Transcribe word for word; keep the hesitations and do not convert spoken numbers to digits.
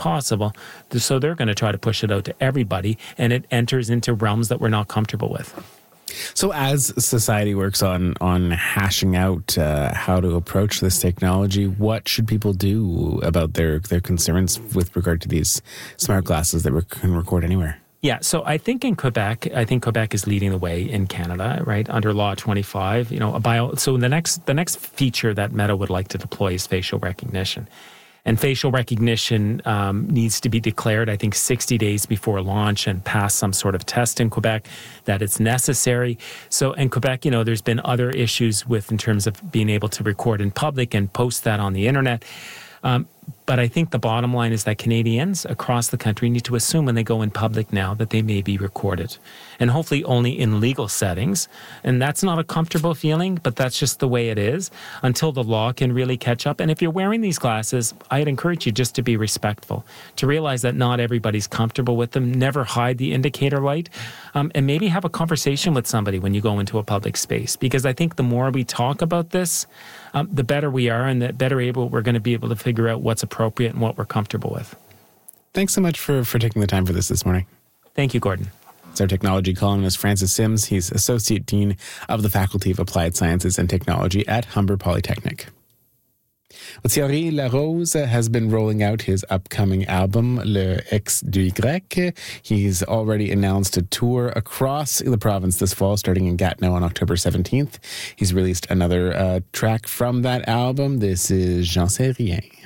possible. So they're going to try to push it out to everybody, and it enters into realms that we're not comfortable with. So as society works on on hashing out uh, how to approach this technology, what should people do about their, their concerns with regard to these smart glasses that rec- can record anywhere? Yeah, so I think in Quebec, I think Quebec is leading the way in Canada, right? Under Law twenty-five, you know, a bio. So the next the next feature that Meta would like to deploy is facial recognition. And facial recognition um, needs to be declared, I think, sixty days before launch and pass some sort of test in Quebec that it's necessary. So in Quebec, you know, there's been other issues with in terms of being able to record in public and post that on the internet. Um, but I think the bottom line is that Canadians across the country need to assume when they go in public now that they may be recorded, and hopefully only in legal settings. And that's not a comfortable feeling, but that's just the way it is until the law can really catch up. And if you're wearing these glasses, I'd encourage you just to be respectful, to realize that not everybody's comfortable with them. Never hide the indicator light, um, and maybe have a conversation with somebody when you go into a public space. Because I think the more we talk about this, um, the better we are, and the better able we're going to be able to figure out what's appropriate and what we're comfortable with. Thanks so much for, for taking the time for this this morning. Thank you, Gordon. It's our technology columnist, Francis Sims. He's Associate Dean of the Faculty of Applied Sciences and Technology at Humber Polytechnic. Well, Thierry Larose has been rolling out his upcoming album, Le X du Y. He's already announced a tour across the province this fall, starting in Gatineau on October seventeenth. He's released another uh, track from that album. This is J'en sais rien.